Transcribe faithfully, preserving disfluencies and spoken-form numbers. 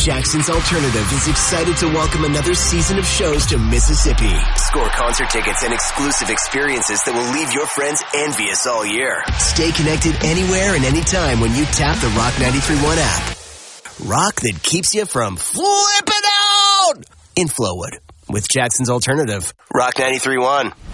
Jackson's Alternative is excited to welcome another season of shows to Mississippi. Score concert tickets and exclusive experiences that will leave your friends envious all year. Stay connected anywhere and anytime when you tap the Rock ninety-three point one app. Rock that keeps you from flipping out in Flowood with Jackson's Alternative. Rock ninety-three point one.